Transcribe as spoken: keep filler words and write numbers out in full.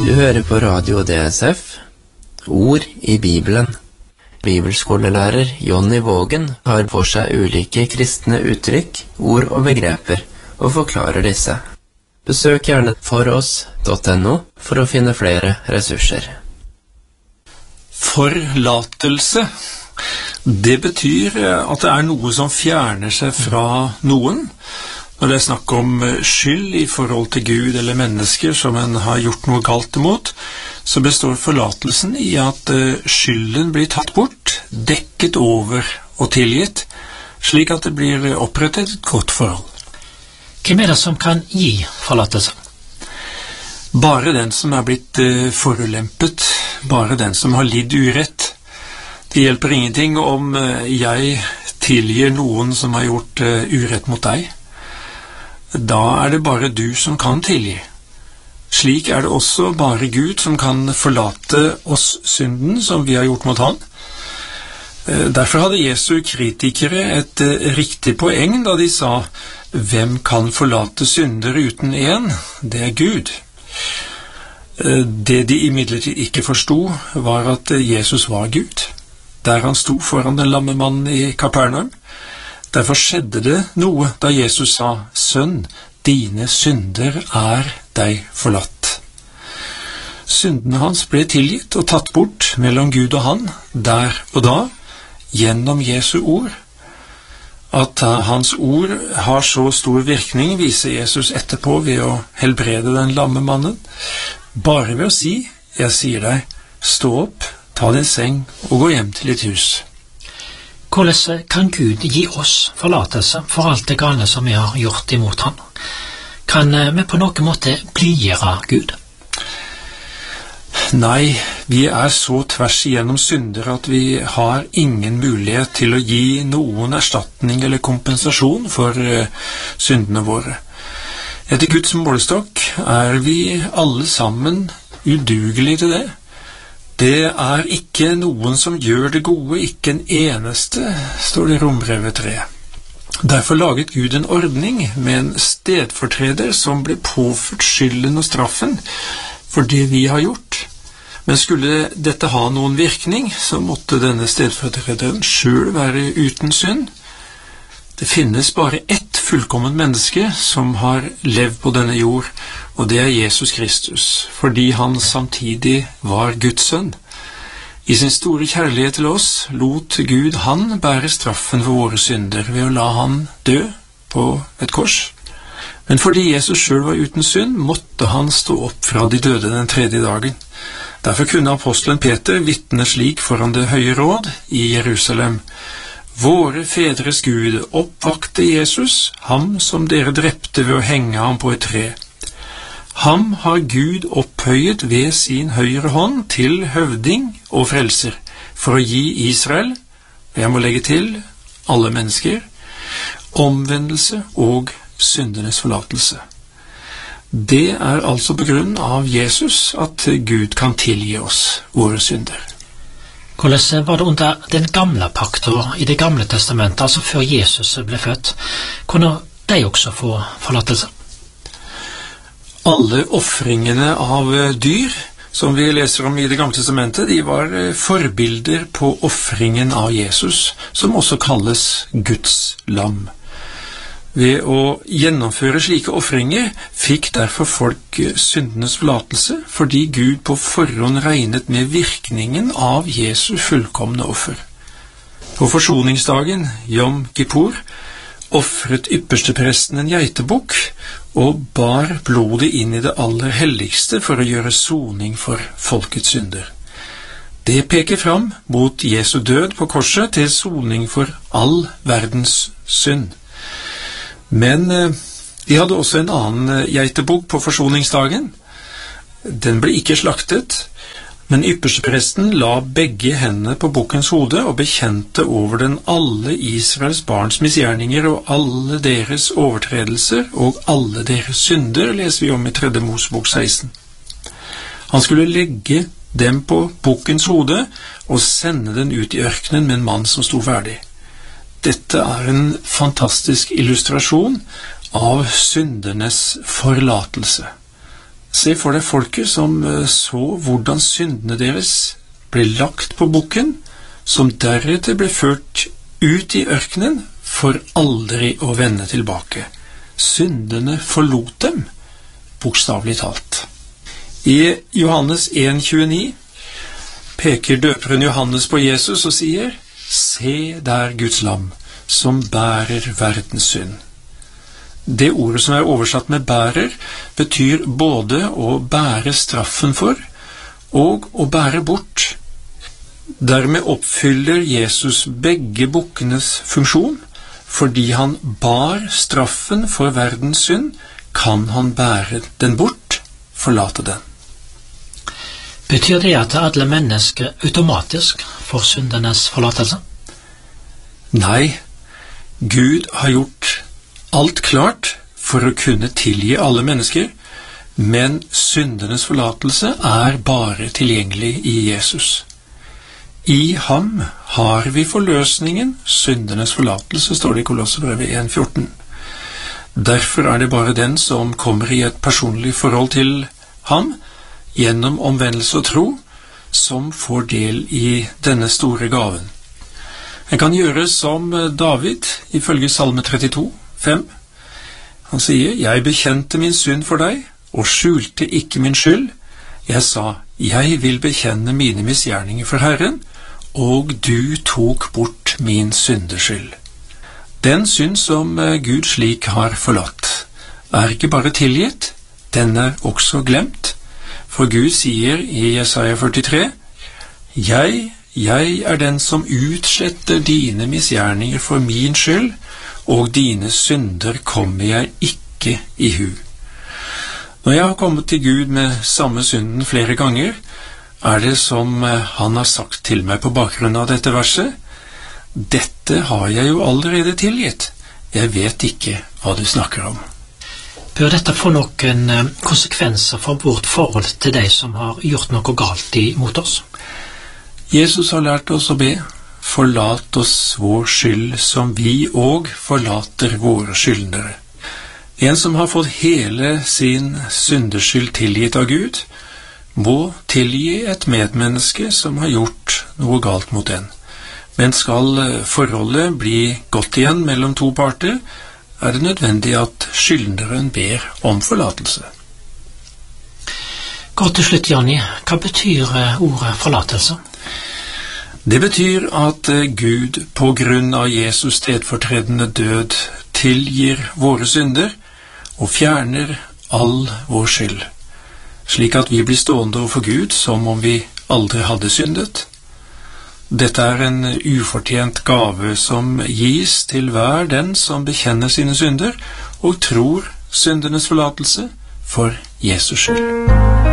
Du hører på Radio D S F, Ord i Bibelen. Bibelskolelærer Jonny Vågen har for seg ulike kristne uttrykk, ord og begreper, og forklarer disse. Besøk gjerne foross punktum no for å finne flere ressurser. Forlatelse, det betyr at det er noe som fjerner seg fra noen. Når det er snakk om skyld i forhold til Gud eller mennesker som en har gjort noe galt imot, så består forlatelsen i at skylden blir tatt bort, dekket over og tilgitt, slik at det blir opprettet et godt forhold. Hvem er det som kan gi forlatelse? Bare den som er blitt forulempet, bare den som har lidd urett. Det hjelper ingenting om jeg tilgir noen som har gjort urett mot deg. Da er det bare du som kan tilgi. Slik er det også bare Gud som kan forlate oss synden som vi har gjort mot han. Derfor hadde Jesu kritikere et riktig poeng da de sa: «Hvem kan forlate synder uten en? Det er Gud.» Det de imidlertid ikke forstod, var at Jesus var Gud, der han sto foran den lamme mannen i Kapernaum. Derfor skjedde det noe da Jesus sa: «Sønn, dine synder er deg forlatt.» Syndene hans ble tilgitt og tatt bort mellom Gud og han, der og da, gjennom Jesu ord. At hans ord har så stor virkning, viser Jesus etterpå ved å helbrede den lamme mannen. Bare ved å si: «Jeg sier deg, stå opp, ta din seng og gå hjem til ditt hus.» Hvordan kan Gud gi oss forlatelse for alt det gale som vi har gjort imot han? Kan vi på noen måte blidgjøre Gud? Nei, vi er så tvers igjennom synder at vi har ingen mulighet til å gi noen erstatning eller kompensasjon for syndene våre. Etter Guds målestokk er vi alle sammen udugelige til det. Det er ikke noen som gjør det gode, ikke en eneste, står det i Rombrevet tre. Derfor laget Gud en ordning med en stedfortreder som ble påført skylden og straffen for det vi har gjort. Men skulle dette ha noen virkning, så måtte denne stedfortrederen selv være uten synd. Det finnes bare ett fullkomment menneske som har levd på denne jord, og det er Jesus Kristus, fordi han samtidig var Guds sønn. I sin store kjærlighet til oss lot Gud han bære straffen for våre synder ved å la han dø på et kors. Men fordi Jesus selv var uten synd, måtte han stå opp fra de døde den tredje dagen. Derfor kunne apostelen Peter vitne slik foran det høye råd i Jerusalem: «Våre fedres Gud oppvakte Jesus, ham som dere drepte ved å henge ham på et tre. Ham har Gud opphøyet ved sin høyre hånd til høvding og frelser, for å gi Israel, jeg må legge til, alle mennesker, omvendelse og syndenes forlatelse.» Det er altså på grunn av Jesus at Gud kan tilgi oss våre synder. Hvordan var det under den gamle pakten i det gamle testamentet, altså før Jesus ble født? Kunne de også få forlatelse? Alle offringene av dyr som vi leser om i det gamle testamentet, de var forbilder på offringen av Jesus, som også kalles Guds lam. Ved å gjennomføre slike offringer fikk derfor folk syndenes forlatelse, fordi Gud på forhånd regnet med virkningen av Jesu fullkomne offer. På forsoningsdagen, Yom Kippur, offret ypperstepresten en geitebukk og bar blodet inn i det aller helligste for å gjøre soning for folkets synder. Det peker fram mot Jesu død på korset til soning for all verdens synd. Men de hadde også en annen geitebukk på forsoningsdagen. Den ble ikke slaktet, men ypperstepresten la begge hendene på bukkens hode og bekjente over den alle Israels barns misgjerninger og alle deres overtredelser og alle deres synder, leser vi om i tredje Mosebok seksten. Han skulle legge dem på bukkens hode og sende den ut i ørkenen med en mann som sto ferdig. Dette er en fantastisk illustrasjon av syndernes forlatelse. Se for deg folket som så hvordan syndene deres ble lagt på bukken, som deretter ble ført ut i ørkenen for aldri å vende tilbake. Syndene forlot dem, bokstavelig talt. I Johannes en tjueni peker døperen Johannes på Jesus og sier: Se der Guds lam, som bærer verdens synd. Det ordet som er oversatt med bærer, betyr både å bære straffen for og å bære bort. Dermed oppfyller Jesus begge bukkenes funksjon. Fordi han bar straffen for verdens synd, kan han bære den bort, forlate den. Betyr det at alle mennesker automatisk får syndenes forlatelse? Nei, Gud har gjort alt klart for å kunne tilgi alle mennesker, men syndenes forlatelse er bare tilgjengelig i Jesus. I ham har vi forløsningen, syndenes forlatelse, står det i Kolosserbrevet en fjorten. Derfor er det bare den som kommer i et personlig forhold til ham, gjennom omvendelse og tro, som får del i denne store gaven. En kan gjøre som David, ifølge Salme trettito, fem. Han sier: Jeg bekjente min synd for deg, og skjulte ikke min skyld. Jeg sa: Jeg vil bekjenne mine misgjerninger for Herren, og du tok bort min syndeskyld. Den synd som Gud slik har forlatt, er ikke bare tilgitt, den er også glemt. For Gud sier i Jesaja førtitre: Jeg, jeg er den som utsletter dine misgjerninger for min skyld, og dine synder kommer jeg ikke i hu. Når jeg har kommet til Gud med samme synden flere ganger, er det som han har sagt til meg på bakgrunn av dette verset: Dette har jeg jo allerede tilgitt. Jeg vet ikke hva du snakker om. Bør dette få noen konsekvenser for vårt forhold til de som har gjort noe galt imot oss? Jesus har lært oss å be: Forlat oss vår skyld, som vi og forlater våre skyldnere. En som har fått hele sin syndeskyld tilgitt av Gud, må tilgi et medmenneske som har gjort noe galt mot den. Men skal forholdet bli godt igjen mellom to parter, er det nødvendig at skyldneren ber om forlatelse. Godt til slutt, Janni, hva betyr ordet forlatelse? Det betyr at Gud på grunn av Jesus stedfortredende død tilgir våre synder og fjerner all vår skyld, slik at vi blir stående overfor Gud som om vi aldri hadde syndet. Dette er en ufortjent gave som gis til hver den som bekjenner sine synder og tror syndenes forlatelse for Jesus skyld.